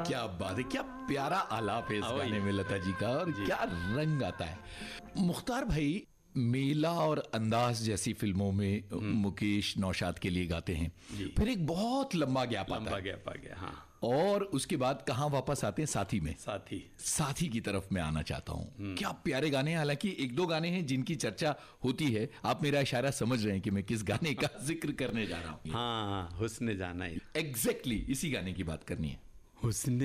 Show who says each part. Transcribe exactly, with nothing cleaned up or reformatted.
Speaker 1: क्या बात है, क्या प्यारा आलाप है इस गाने में लता जी का, और क्या रंग आता है। मुख्तार भाई, मेला और अंदाज जैसी फिल्मों में मुकेश नौशाद के लिए गाते हैं, फिर एक बहुत लंबा गैप आता है,
Speaker 2: गैप आ गया, हाँ।
Speaker 1: और उसके बाद कहाँ वापस आते हैं? साथी में।
Speaker 2: साथी
Speaker 1: साथी की तरफ मैं आना चाहता हूँ। क्या प्यारे गाने हैं। हालांकि एक दो गाने हैं जिनकी चर्चा होती है, आप मेरा इशारा समझ रहे हैं कि मैं किस गाने का जिक्र करने जा रहा हूँ।
Speaker 2: हाँ, हुस्न जाना है,
Speaker 1: एग्जैक्टली इसी गाने की बात करनी है।
Speaker 2: हुस्न